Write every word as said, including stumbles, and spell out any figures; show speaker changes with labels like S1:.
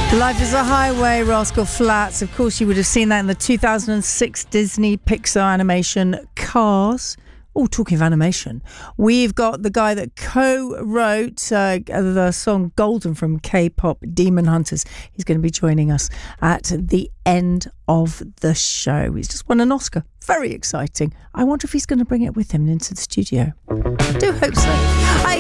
S1: Life is a Highway, Rascal Flatts. Of course, you would have seen that in the two thousand six Disney Pixar animation Cars. Oh, talking of animation, we've got the guy that co-wrote uh, the song Golden from K-pop Demon Hunters. He's going to be joining us at the end of the show. He's just won an Oscar. Very exciting. I wonder if he's going to bring it with him into the studio. I do hope so. I